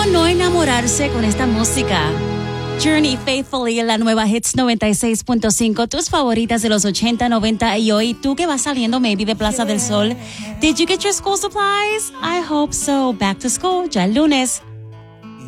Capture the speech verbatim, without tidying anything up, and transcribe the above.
no enamorarse con esta música? Journey, Faithfully, la nueva Hits noventa y seis punto cinco, tus favoritas de los ochenta, noventa y hoy. Tú que vas saliendo maybe de Plaza del Sol. Did you get your school supplies? I hope so. Back to school ya el lunes.